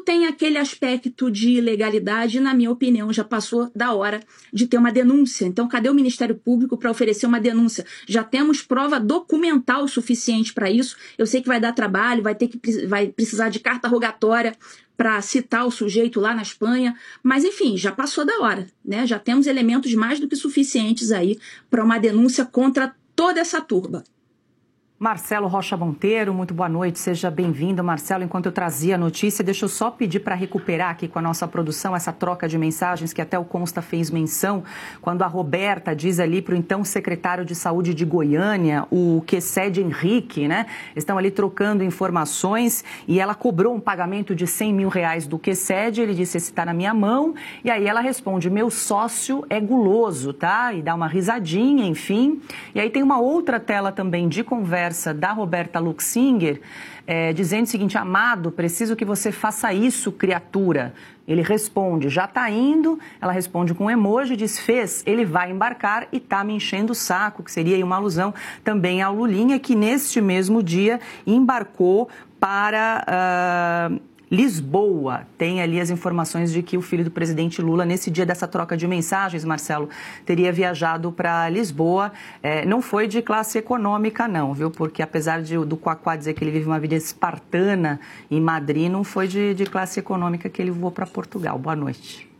tem aquele aspecto de ilegalidade, na minha opinião, já passou da hora de ter uma denúncia. Então, cadê o Ministério Público para oferecer uma denúncia? Já temos prova documental suficiente para isso. Eu sei que vai dar trabalho, vai precisar de carta rogatória para citar o sujeito lá na Espanha, mas enfim, já passou da hora, né? Já temos elementos mais do que suficientes aí para uma denúncia contra toda essa turba. Marcelo Rocha Monteiro, muito boa noite, seja bem-vindo. Marcelo, enquanto eu trazia a notícia, deixa eu só pedir para recuperar aqui com a nossa produção essa troca de mensagens que até o Consta fez menção, quando a Roberta diz ali para o então secretário de Saúde de Goiânia, o Quecede Henrique, né? Estão ali trocando informações e ela cobrou um pagamento de R$100 mil do Quecede, ele disse, esse está na minha mão, e aí ela responde, meu sócio é guloso, tá? E dá uma risadinha, enfim. E aí tem uma outra tela também de conversa da Roberta Luxinger, dizendo o seguinte, amado, preciso que você faça isso, criatura. Ele responde, já está indo, ela responde com um emoji, diz, fez, ele vai embarcar e está me enchendo o saco, que seria aí uma alusão também ao Lulinha, que neste mesmo dia embarcou para Lisboa. Tem ali as informações de que o filho do presidente Lula, nesse dia dessa troca de mensagens, Marcelo, teria viajado para Lisboa. Não foi de classe econômica, não, viu? Porque apesar do Quaquá dizer que ele vive uma vida espartana em Madrid, não foi de classe econômica que ele voou para Portugal. Boa noite.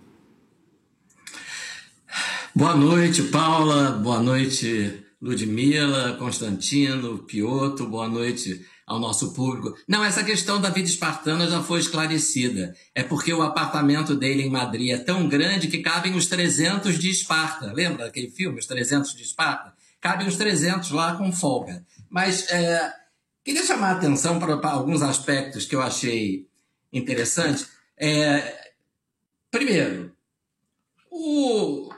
Boa noite, Paula. Boa noite, Ludmila, Constantino, Piotr. Boa noite ao nosso público. Não, essa questão da vida espartana já foi esclarecida. É porque o apartamento dele em Madrid é tão grande que cabem os 300 de Esparta. Lembra daquele filme, Os 300 de Esparta? Cabem os 300 lá com folga. Mas queria chamar a atenção para alguns aspectos que eu achei interessantes. Primeiro, o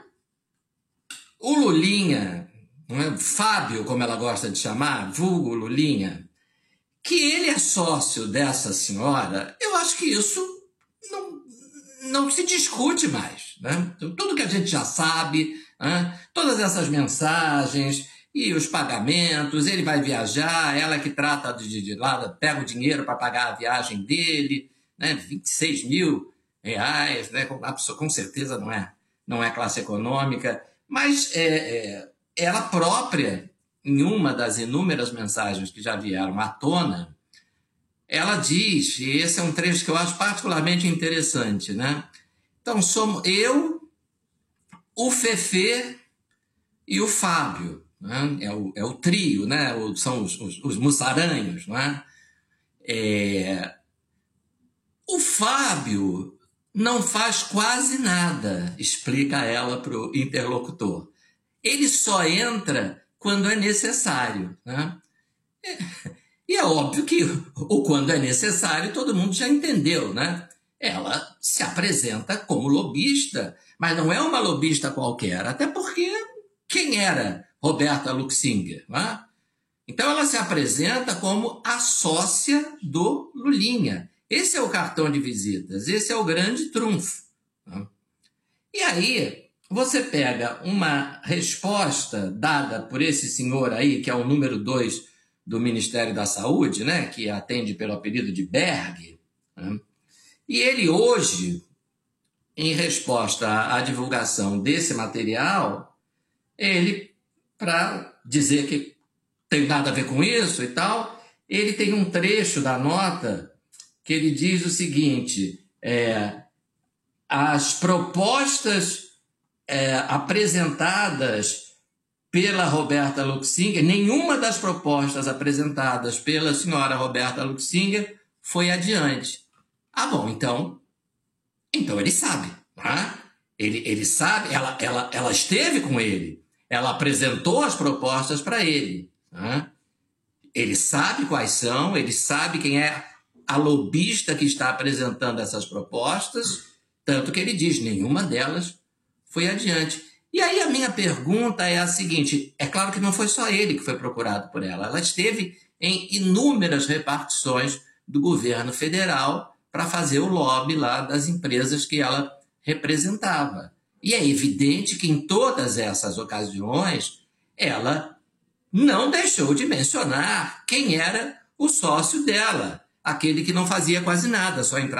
Lulinha, Fábio, como ela gosta de chamar, vulgo Lulinha, que ele é sócio dessa senhora, eu acho que isso não se discute mais, né? Tudo que a gente já sabe, né? Todas essas mensagens e os pagamentos, ele vai viajar, ela que trata de lá, pega o dinheiro para pagar a viagem dele, né? R$26 mil, né? Com certeza não é classe econômica, mas ela própria, em uma das inúmeras mensagens que já vieram à tona, ela diz, e esse é um trecho que eu acho particularmente interessante, né? Então, somos eu, o Fefê e o Fábio, né? É o trio, né? São os mussaranhos, não é? O Fábio não faz quase nada, explica ela para o interlocutor. Ele só entra quando é necessário, né? E é óbvio que o quando é necessário todo mundo já entendeu, né? Ela se apresenta como lobista, mas não é uma lobista qualquer, até porque quem era Roberta Luxinger, né? Então ela se apresenta como a sócia do Lulinha. Esse é o cartão de visitas, esse é o grande trunfo, né? E aí você pega uma resposta dada por esse senhor aí, que é o número 2 do Ministério da Saúde, né, que atende pelo apelido de Berg, né? E ele hoje, em resposta à divulgação desse material, ele, para dizer que tem nada a ver com isso e tal, ele tem um trecho da nota que ele diz o seguinte, as propostas apresentadas pela Roberta Luxinger, nenhuma das propostas apresentadas pela senhora Roberta Luxinger foi adiante. Ah, bom, então ele sabe, tá? Ele sabe, ela esteve com ele, ela apresentou as propostas para ele, tá? Ele sabe quais são, ele sabe quem é a lobista que está apresentando essas propostas, tanto que ele diz, nenhuma delas foi adiante. E aí a minha pergunta é a seguinte, é claro que não foi só ele que foi procurado por ela, ela esteve em inúmeras repartições do governo federal para fazer o lobby lá das empresas que ela representava. E é evidente que em todas essas ocasiões ela não deixou de mencionar quem era o sócio dela, aquele que não fazia quase nada, só entrava